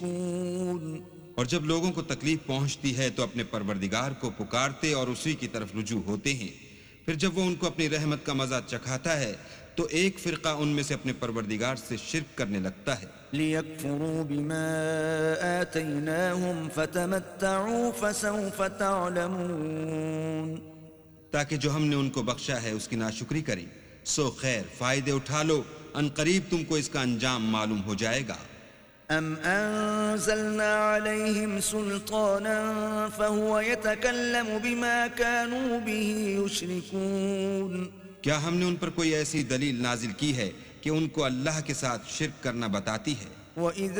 और जब लोगों को तकलीफ पहुंचती है तो अपने परवरदिगार को पुकारते और उसी की तरफ रुजू होते हैं। फिर जब वो उनको अपनी रहमत का मजा चखाता है तो एक फिरका उनमें से अपने परवरदिगार से शिर्क करने लगता है। लियकफुरू बिमा आतैनाहुम फतमत्तऊ फसौफ तअलमून, ताकि जो हमने उनको बख्शा है उसकी नाशुक्री करें। सो खैर फायदे उठा लो, अनकरीब तुमको इसका अंजाम मालूम हो जाएगा। अम अंज़लना अलैहिम सुल्तानन फहुव यतकल्लमु बिमा कानू बिही युश्रिकून, क्या हमने उन पर कोई ऐसी दलील नाजिल की है कि उनको अल्लाह के साथ शिर्क करना बताती है?